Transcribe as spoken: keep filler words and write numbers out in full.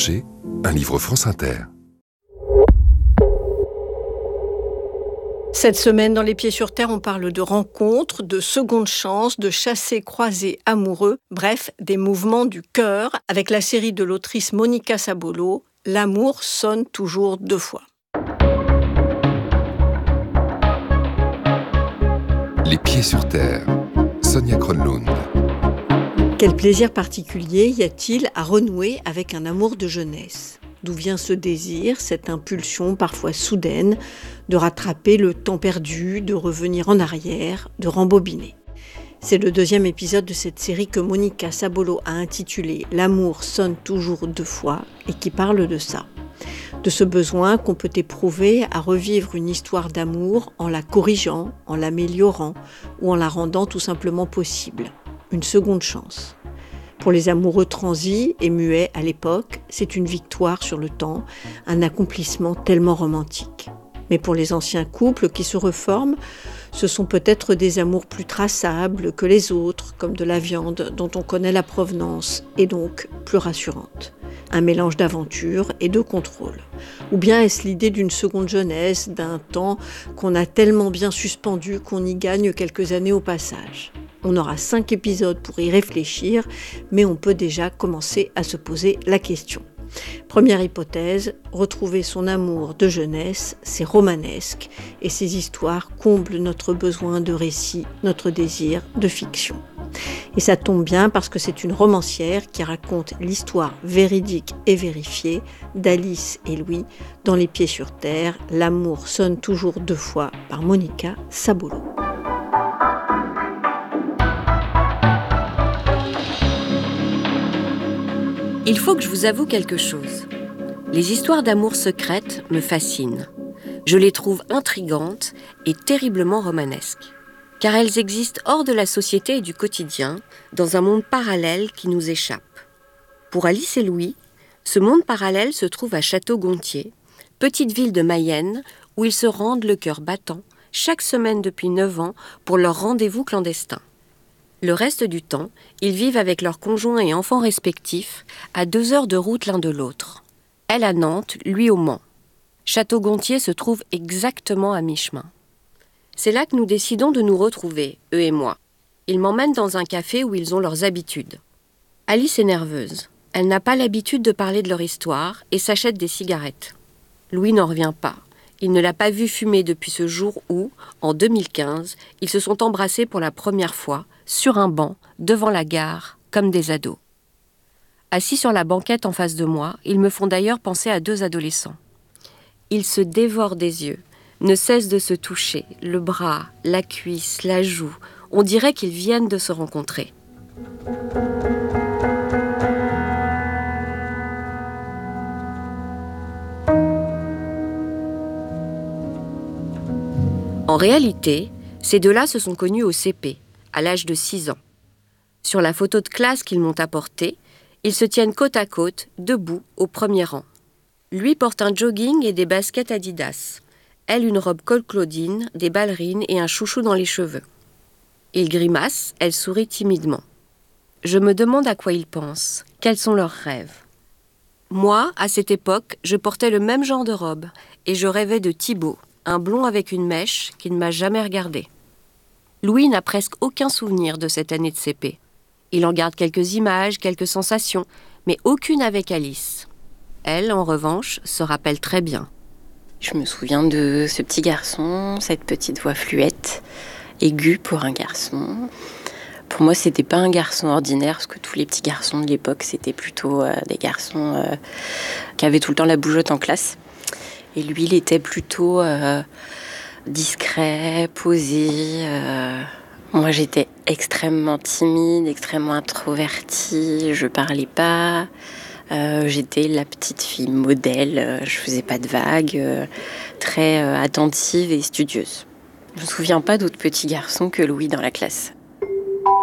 marché, un livre France Inter. Cette semaine, dans Les Pieds sur Terre, on parle de rencontres, de secondes chances, de chassés-croisés amoureux, bref, des mouvements du cœur, avec la série de l'autrice Monica Sabolo, « L'amour sonne toujours deux fois ». Les Pieds sur Terre, Sonia Kronlund. Quel plaisir particulier y a-t-il à renouer avec un amour de jeunesse ? D'où vient ce désir, cette impulsion parfois soudaine de rattraper le temps perdu, de revenir en arrière, de rembobiner. C'est le deuxième épisode de cette série que Monica Sabolo a intitulée « L'amour sonne toujours deux fois » et qui parle de ça. De ce besoin qu'on peut éprouver à revivre une histoire d'amour en la corrigeant, en l'améliorant ou en la rendant tout simplement possible. Une seconde chance. Pour les amoureux transis et muets à l'époque, c'est une victoire sur le temps, un accomplissement tellement romantique. Mais pour les anciens couples qui se reforment, ce sont peut-être des amours plus traçables que les autres, comme de la viande dont on connaît la provenance, et donc plus rassurante. Un mélange d'aventure et de contrôle. Ou bien est-ce l'idée d'une seconde jeunesse, d'un temps qu'on a tellement bien suspendu qu'on y gagne quelques années au passage ? On aura cinq épisodes pour y réfléchir, mais on peut déjà commencer à se poser la question. Première hypothèse, retrouver son amour de jeunesse, c'est romanesque, et ces histoires comblent notre besoin de récit, notre désir de fiction. Et ça tombe bien parce que c'est une romancière qui raconte l'histoire véridique et vérifiée d'Alice et Louis dans Les Pieds sur Terre, L'amour sonne toujours deux fois par Monica Sabolo. Il faut que je vous avoue quelque chose. Les histoires d'amour secrètes me fascinent. Je les trouve intrigantes et terriblement romanesques. Car elles existent hors de la société et du quotidien, dans un monde parallèle qui nous échappe. Pour Alice et Louis, ce monde parallèle se trouve à Château-Gontier, petite ville de Mayenne, où ils se rendent le cœur battant, chaque semaine depuis neuf ans, pour leur rendez-vous clandestin. Le reste du temps, ils vivent avec leurs conjoints et enfants respectifs, à deux heures de route l'un de l'autre. Elle à Nantes, lui au Mans. Château-Gontier se trouve exactement à mi-chemin. C'est là que nous décidons de nous retrouver, eux et moi. Ils m'emmènent dans un café où ils ont leurs habitudes. Alice est nerveuse. Elle n'a pas l'habitude de parler de leur histoire et s'achète des cigarettes. Louis n'en revient pas. Il ne l'a pas vu fumer depuis ce jour où, en deux mille quinze, ils se sont embrassés pour la première fois, sur un banc, devant la gare, comme des ados. Assis sur la banquette en face de moi, ils me font d'ailleurs penser à deux adolescents. Ils se dévorent des yeux, ne cessent de se toucher, le bras, la cuisse, la joue. On dirait qu'ils viennent de se rencontrer. En réalité, ces deux-là se sont connus au C P, à l'âge de six ans. Sur la photo de classe qu'ils m'ont apportée, ils se tiennent côte à côte, debout, au premier rang. Lui porte un jogging et des baskets Adidas. Elle une robe col Claudine, des ballerines et un chouchou dans les cheveux. Il grimace, elle sourit timidement. Je me demande à quoi ils pensent, quels sont leurs rêves. Moi, à cette époque, je portais le même genre de robe et je rêvais de Thibaut, un blond avec une mèche qui ne m'a jamais regardé. Louis n'a presque aucun souvenir de cette année de C P. Il en garde quelques images, quelques sensations, mais aucune avec Alice. Elle, en revanche, se rappelle très bien. Je me souviens de ce petit garçon, cette petite voix fluette, aiguë pour un garçon. Pour moi, c'était pas un garçon ordinaire, parce que tous les petits garçons de l'époque, c'était plutôt euh, des garçons euh, qui avaient tout le temps la bougeotte en classe. Et lui, il était plutôt euh, discret, posé. Euh... Moi, j'étais extrêmement timide, extrêmement introvertie. Je parlais pas. Euh, j'étais la petite fille modèle. Euh, je faisais pas de vagues. Euh, très euh, attentive et studieuse. Je me souviens pas d'autres petits garçons que Louis dans la classe.